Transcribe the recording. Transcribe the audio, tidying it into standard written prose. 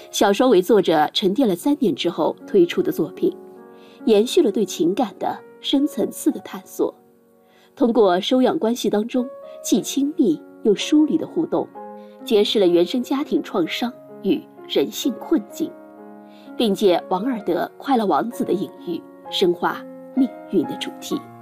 小说为作者沉淀了3年之后推出的作品，延续了对情感的深层次的探索，通过收养关系当中既亲密又疏离的互动，揭示了原生家庭创伤与人性困境，并借王尔德快乐王子的隐喻深化命运的主题。